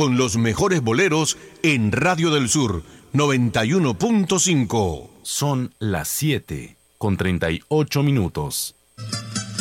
con los mejores boleros en Radio del Sur 91.5. Son las 7:38.